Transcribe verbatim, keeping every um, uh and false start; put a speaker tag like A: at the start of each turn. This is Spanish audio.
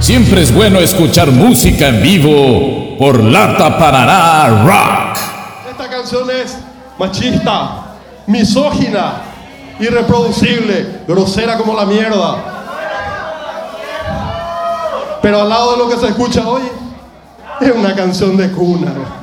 A: Siempre es bueno escuchar música en vivo por Lata Paraná Rock.
B: Esta canción es machista, misógina, irreproducible, grosera como la mierda. Pero al lado de lo que se escucha hoy, es una canción de cuna.